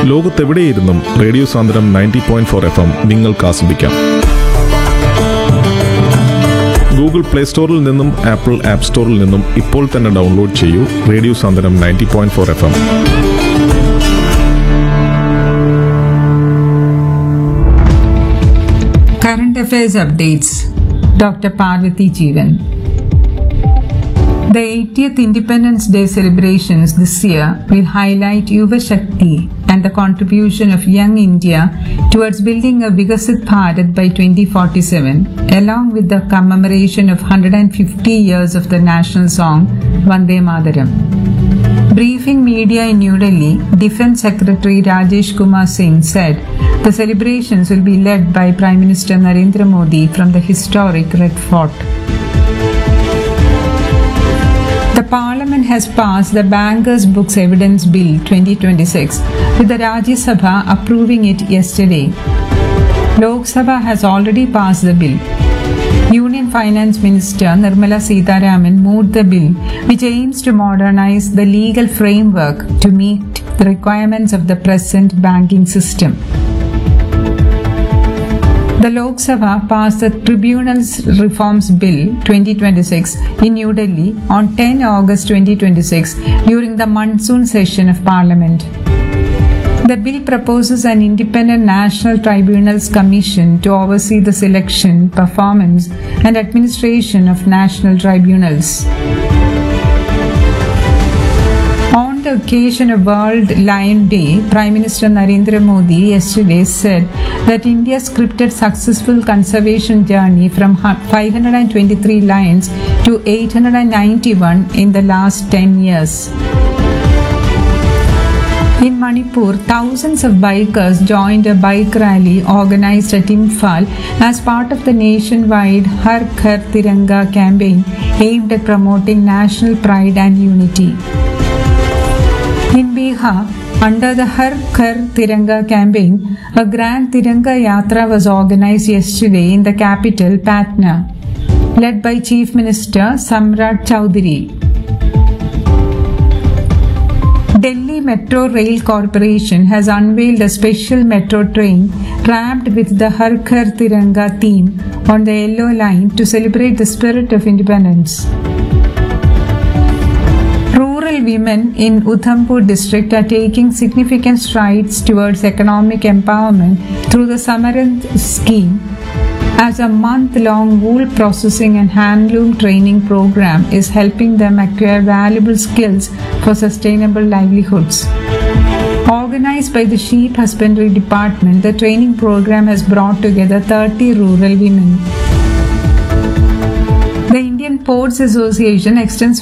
ലോകത്തെവിടെയിരുന്നും radio Sandram 90.4 FM നിങ്ങൾക്ക് ആസ്വദിക്കാം. Google play സ്റ്റോറിൽ നിന്നും ആപ്പിൾ ആപ്പ് സ്റ്റോറിൽ നിന്നും ഇപ്പോൾ തന്നെ ഡൗൺലോഡ് ചെയ്യൂ radio Sandram 90.4 FM. Current Affairs Updates. Dr. Parvati Jeevan. The 80th Independence Day celebrations this year will highlight Yuva Shakti and the contribution of young India towards building a Vikasit Bharat by 2047, along with the commemoration of 150 years of the national song Vande Mataram. Briefing media in New Delhi, Defence Secretary Rajesh Kumar Singh said the celebrations will be led by Prime Minister Narendra Modi from the historic Red Fort. The Parliament has passed the Bankers' Books Evidence Bill 2026, with the Rajya Sabha approving it yesterday. Lok Sabha has already passed the bill. Union Finance Minister Nirmala Sitharaman moved the bill, which aims to modernize the legal framework to meet the requirements of the present banking system. The Lok Sabha passed the Tribunals Reforms Bill 2026 in New Delhi on 10 August 2026 during the monsoon session of Parliament. The bill proposes an independent National Tribunals Commission to oversee the selection, performance, and administration of national tribunals. On the occasion of World Lion Day, Prime Minister Narendra Modi yesterday said that India scripted successful conservation journey from 523 lions to 891 in the last 10 years. In Manipur, thousands of bikers joined a bike rally organized at Imphal as part of the nationwide Har Ghar Tiranga campaign aimed at promoting national pride and unity. In Bihar, under the Har Ghar Tiranga campaign, a grand Tiranga Yatra was organized yesterday in the capital, Patna, led by Chief Minister Samrat Chowdhury. Delhi Metro Rail Corporation has unveiled a special metro train wrapped with the Har Ghar Tiranga theme on the Yellow Line to celebrate the spirit of independence. Rural women in Udhampur district are taking significant strides towards economic empowerment through the Samarandh scheme, as a month-long wool processing and handloom training program is helping them acquire valuable skills for sustainable livelihoods. Organized by the Sheep Husbandry Department, the training program has brought together 30 rural women. The Indian Ports Association extends